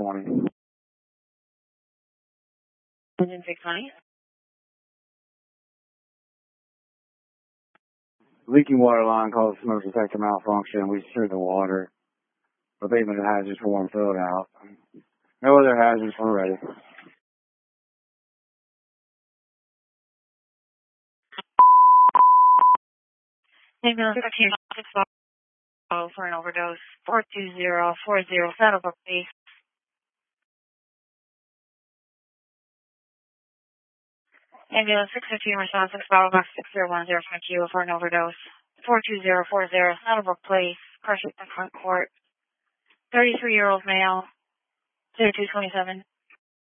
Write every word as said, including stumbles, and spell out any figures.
twenty. Engine six twenty. Leaking water line caused smoke detector malfunction. We secured the water. Abatement of hazards form filled out. No other hazards were ready. Ambulance thirteen six five for an overdose. four two zero four zero. Saddlebrook, please. Ambulance six fifteen response six Box six zero one zero from Q for an overdose. four two zero four zero. Saddlebrook, Place, Crushing Front Court. thirty-three year old male. zero two twenty-seven.